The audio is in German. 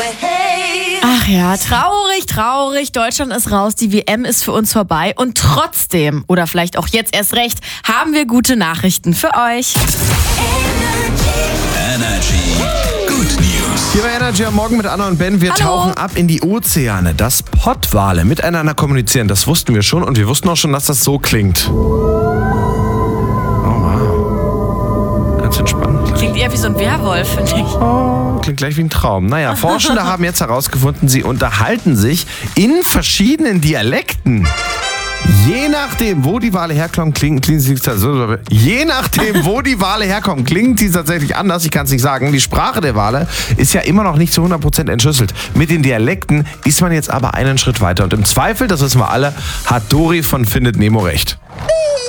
Ach ja, traurig, traurig. Deutschland ist raus, die WM ist für uns vorbei. Und trotzdem, oder vielleicht auch jetzt erst recht, haben wir gute Nachrichten für euch. Energy Good News. Hier bei Energy am Morgen mit Anna und Ben. Wir tauchen ab in die Ozeane. Dass Pottwale miteinander kommunizieren, das wussten wir schon. Und wir wussten auch schon, dass das so klingt. Oh, wow. Ganz entspannt. Klingt eher wie so ein Werwolf, finde ich. Oh, klingt gleich wie ein Traum. Naja, Forschende haben jetzt herausgefunden, sie unterhalten sich in verschiedenen Dialekten. Je nachdem, wo die Wale herkommen, klingen sie tatsächlich anders. Ich kann es nicht sagen. Die Sprache der Wale ist ja immer noch nicht zu 100% entschlüsselt. Mit den Dialekten ist man jetzt aber einen Schritt weiter. Und im Zweifel, das wissen wir alle, hat Dori von Findet Nemo recht.